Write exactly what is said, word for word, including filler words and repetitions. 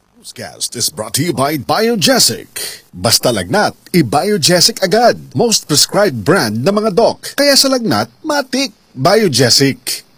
Newscast is brought to you by Biogesic. Basta lagnat, i-Biogesic agad. Most prescribed brand ng mga doc. Kaya sa lagnat, matik. Biogesic.